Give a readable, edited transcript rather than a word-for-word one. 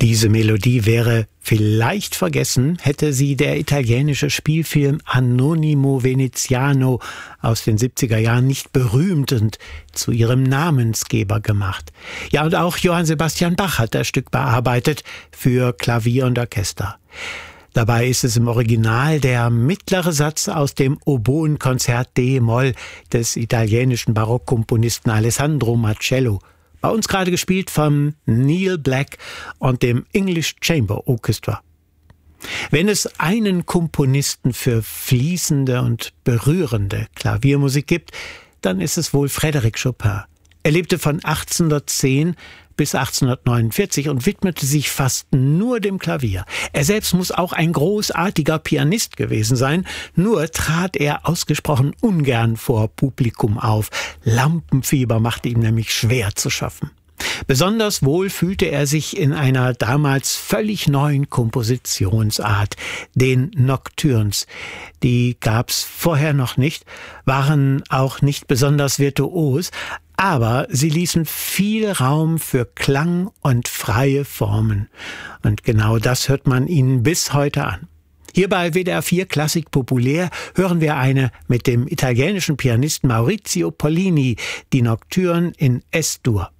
Diese Melodie wäre vielleicht vergessen, hätte sie der italienische Spielfilm Anonimo Veneziano aus den 70er Jahren nicht berühmt und zu ihrem Namensgeber gemacht. Ja, und auch Johann Sebastian Bach hat das Stück bearbeitet für Klavier und Orchester. Dabei ist es im Original der mittlere Satz aus dem Oboenkonzert D-Moll des italienischen Barockkomponisten Alessandro Marcello. Bei uns gerade gespielt von Neil Black und dem English Chamber Orchestra. Wenn es einen Komponisten für fließende und berührende Klaviermusik gibt, dann ist es wohl Frédéric Chopin. Er lebte von 1810 bis 1849 und widmete sich fast nur dem Klavier. Er selbst muss auch ein großartiger Pianist gewesen sein, nur trat er ausgesprochen ungern vor Publikum auf. Lampenfieber machte ihm nämlich schwer zu schaffen. Besonders wohl fühlte er sich in einer damals völlig neuen Kompositionsart, den Nocturnes. Die gab's vorher noch nicht, waren auch nicht besonders virtuos, aber sie ließen viel Raum für Klang und freie Formen. Und genau das hört man ihnen bis heute an. Hier bei WDR 4 Klassik populär hören wir eine mit dem italienischen Pianisten Maurizio Pollini, die Nocturne in Es-Dur.